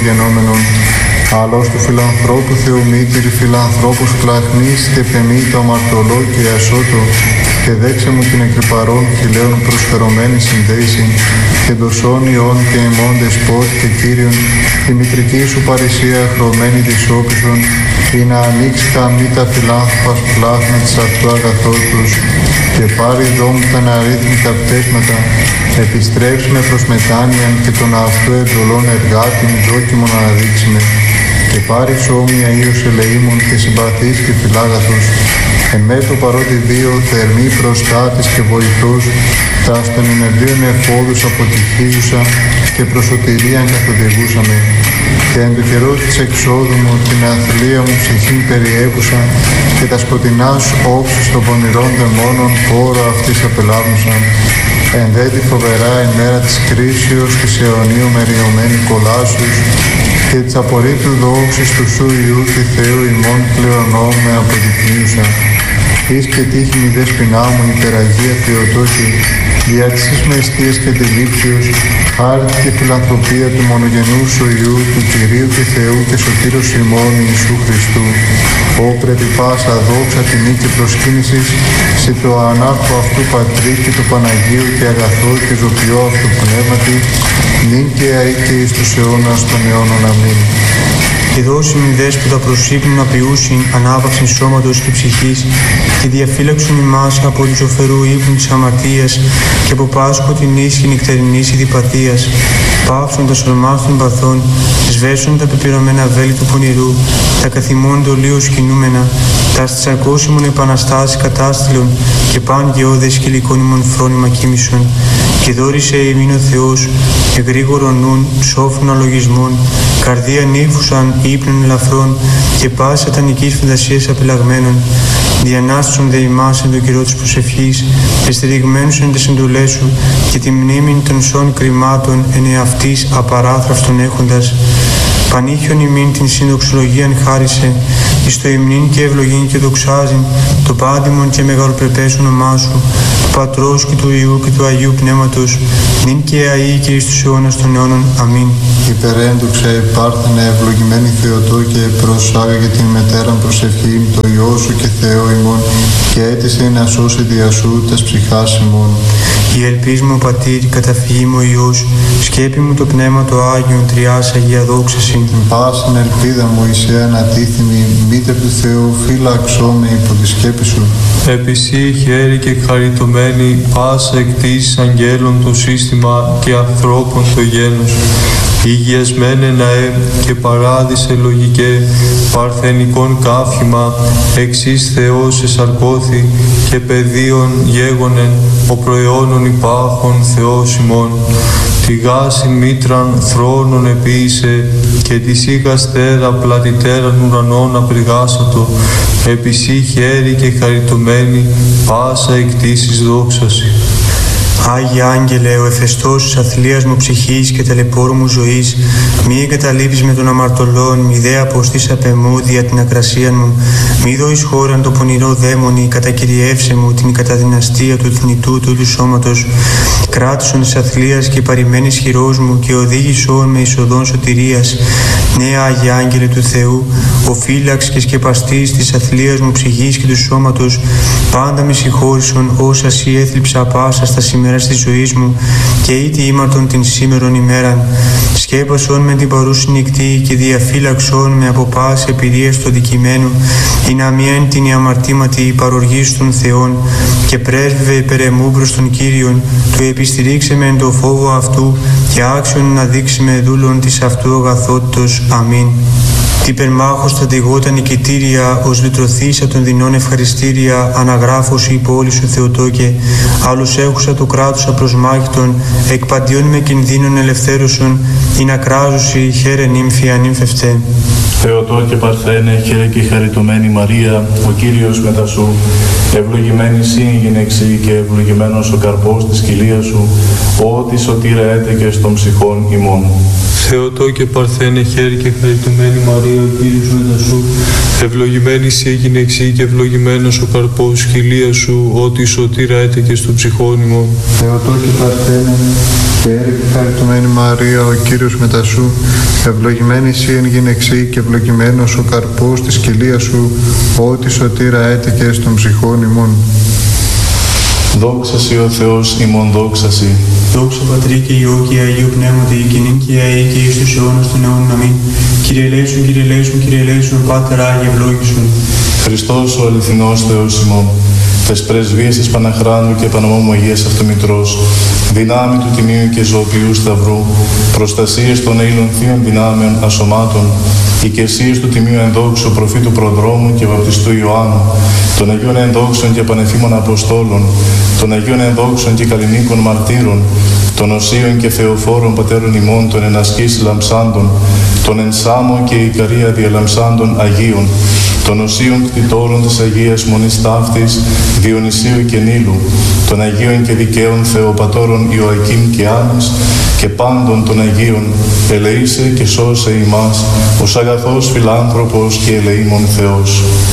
γενόμενον. Αλλός του φιλανθρώπου Θεού μήτηρη, φιλανθρώπους πλαχνής και πεμή το αμαρτωλό και ασώτο, και δέξε μου την εκρυπαρών χιλέων προσφερωμένη συνδέση, και δοσών ιών και ημών δεσπότ και Κύριον, τη μητρική σου παρησία χρωμένη της όπισθον, ή να ανοίξει καμή τα φιλάνθρωπας πλάθνα της αυτού αγαθότους, και πάρει δόμου τα αναρρύθμιτα πτέσματα, επιστρέψει με προς μετάνοιαν και τον αυτού εντολών εργάτην δόκιμον αναδείξιμε, και πάρει όμοια ίος ελεήμων και συμπαθής και φιλάγαθος, εμέ το παρότι δύο θερμή προστάτης και βοηθός, τα στον ενεργείων εφόδους αποτυχίουσα και προσωτηρίαν καθοδηγούσαμε, και εν το καιρό της εξόδου μου την αθλία μου ψυχήν περιέπουσα, και τα σκοτεινάς όψεις των πονηρών δαιμόνων πόρο αυτής απελάβνουσαν, εν δε τη φοβερά ημέρα της κρίσεως της αιωνίου μεριωμένη κολάσους, και της απορρίτου δόξης του σου Υιού και Θεού ημών κληρονό με αποδεικνύουσα. Εις και τύχη μη δέσποινά μου υπεραγία Θεοτόκη, δια της μεστίας και αντιλήψεως, χάρη και φιλανθρωπία του μονογενού σου Υιού, του Κυρίου και Θεού και Σωτήρος ημών Ιησού Χριστού, ώ πρέπει πάσα δόξα τιμή και προσκύνησης, σε το ανάρχο αυτού Πατρί και του Παναγίου και αγαθό και ζωπιό αυτού Πνεύματι, νυν και αεί και εις τους αιώνας των αιώνων. Αμήν. Και δώσει μην δέσποτα προσύπνουν απειούσιν ανάπαυσιν σώματος και ψυχής, και διαφύλαξον ημάς από του ζωφερού ύπνου της αμαρτίας και από πάσχο την ίσχυ νυχτερινής ειδιπαθίας. Πάυσον τα σωρμάς των παθών, σβέσον τα πεπειρωμένα βέλη του πονηρού, τα καθημών δολίως κινούμενα, τα στισακώσιμων επαναστάσεις κατάστηλων και παν γεώδες κυλικών ημών φρόνημα κοίμησον. Και δόρισε ημίν ο Θεός, εγρήγορον νουν, σόφρον αλογισμών, καρδία νύφουσαν ύπνων ελαφρών και πάση σατανικής φαντασίας απειλαγμένων, διανάστησον δε ημάς εν το καιρό της προσευχής, εστηριγμένους εν τες εντολές σου, και τη μνήμην των σών κρυμάτων εν εαυτής απαράθραυστον έχοντας. Πανήχιον ημίν την συνδοξολογίαν χάρισε, εις το υμνήν και ευλογήν και δοξάζειν, το πάντιμον και μεγαλοπρεπές όνομά σου, του Πατρός και του Υιού και του Αγίου Πνεύματος, νυν και αεί και εις τους αιώνας των αιώνων. Αμήν. Υπερέντοξα υπάρθενε ευλογημένη Θεοτόκε, προσάγαγε την μετέραν προσευχήν, το Υιό σου και Θεό ημών, και έτησε να σώσει δια σου τας ψυχάς ημών. Η ελπίς μου, Πατήρ, καταφυγή μου ο Υιός, σκέπη μου το Πνεύμα το Άγιον, τριάς Αγία δόξαση. Πάσιν ελπίδα μου είσαι ανατίθιμη, μήτερ του Θεού, φύλαξό με υπό τη σκέπη σου. Επισή χέρι και χαριτωμένη, πάσα εκτίσεις αγγέλων το σύστημα και ανθρώπων το γένος. Υγιασμένε ναέ και παράδεισε λογικέ, παρθενικών κάφημα, εξής Θεός εσαρκώθη και παιδίων γέγονεν, ο προαιώνων υπάρχων Θεός ημών. Τη γάση μήτραν θρόνων επίησε και τη σίγα στέρα πλατητέραν ουρανών απριγάσατο, επισή χέρι και χαριτωμένη, πάσα εκτίσεις δόξαση. Άγιε Άγγελε, ο εφεστός της αθλίας μου ψυχής και ταλαιπώρου μου ζωής, μη εγκαταλείπεις με τον αμαρτωλόν, μη δε αποστείς απ' εμού δια την ακρασία μου, μη δω εις χώραν το πονηρό δαίμονι, κατακυριεύσε μου την καταδυναστία του θνητού του σώματος, κράτησον της αθλίας και παρημένης χειρός μου και οδήγησον με εις οδόν σωτηρίας. Ναι, Άγιε Άγγελε του Θεού, ο φύλαξ και σκεπαστής της αθλίας μου ψυχής και του σώματος, πάντα με συγχώρησον όσα σοι έθλιψα πάσα στα σημερά της ζωής μου και ήτι ήμαρτον την σήμερον ημέραν. Σκέπασον με την παρούση νυχτή και διαφύλαξον με από πάση επηρείας του δικημένου, ή να μιέν την η αμαρτήματη παροργής των Θεών, και πρέσβευε υπερ εμού προς τον Κύριον, του επιστηρίξε με εν το φόβο αυτού και άξιον να δείξει με δούλων της αυτού αγαθότητος. Αμήν. Τι περμάχος θα διγόταν νικητήρια, ως λυτρωθήσα των δεινών ευχαριστήρια, αναγράφος η πόλη σου Θεοτόκε, άλλους έχουσα το κράτος απροσμάχητον, εκπαντιών με κινδύνων ελευθέρωσον, ή να κράζουσι χαίρε νύμφη ανύμφευτε. Θεοτό και Παρθένε, χαίρε και χαριτωμένη Μαρία, ο Κύριος μετά σου, ευλογημένη σύ η γυναίξη και ευλογημένος ο καρπός της κοιλίας σου, ό,τι σωτήρα έτεκες των ψυχών ημών. Θεοτό και Παρθένε, χαίρε και χαριτωμένη Μαρία, ο Κύριος μετά σου, ευλογημένη σύ η γυναίξη και ευλογημένος ο καρπός της κοιλίας σου, ό,τι σωτήρα έτεκες των ψυχών ημών. Θεοτό και Παρθένε, χαίρε και χαριτωμένη Μαρία, ο Κύριος μετά σου, ευλογημένη σύ εν γυναίξη και ευλογημένος ο καρπός της κοιλίας σου, ό,τι σωτήρα έτεκες των ψυχών ημών. Δόξα σοι ο Θεός ημών, δόξα σοι. Δόξα Πατρί και Υιό και Αγίου Πνεύματι, και νυν και αεί και εις τους αιώνας των αιώνων. Αμήν. Κύριε ελέησον, Κύριε ελέησον, Κύριε ελέησον, Πάτερ Άγιε ευλόγησον. Χριστός ο αληθινός Θεός ημών, τες πρεσβείες της Παναχράντου και Παναμόμου Αγίας Αυτομητρός, δυνάμει του Τιμίου και Ζωοποιού Σταυρού, προστασίες των αήλων θείων δυνάμεων ασωμάτων, οικεσίες του Τιμίου Ενδόξου Προφήτου Προδρόμου και Βαπτιστού Ιωάννου, των Αγίων Ενδόξων και Πανεφήμων Αποστόλων, των Αγίων Ενδόξων και Καλλινίκων Μαρτύρων, των Οσίων και Θεοφόρων Πατέρων ημών, των ενασκής λαμψάντων, των ενσάμων και Ικαρία διαλαμψάντων Αγίων, των Οσίων κτητόρων της Αγίας Μονής Ταύτης, Διονυσίου και Νείλου, των Αγίων και Δικαίων Θεοπατώρων Ιωακήμ και Άννης, και πάντων των Αγίων, ελεήσε και σώσε ημάς, ως αγαθός φιλάνθρωπος και ελεήμων Θεός.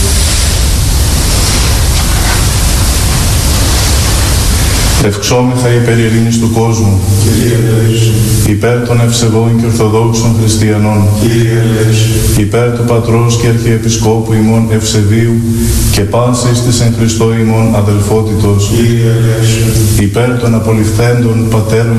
Ευξόμεθα υπέρ ειρήνης του κόσμου, υπέρ των ευσεβών και ορθοδόξων χριστιανών, υπέρ του Πατρός και Αρχιεπισκόπου ημών Ευσεβίου και πάσης της εν Χριστώ ημών αδελφότητος, υπέρ των απολυφθέντων πατέρων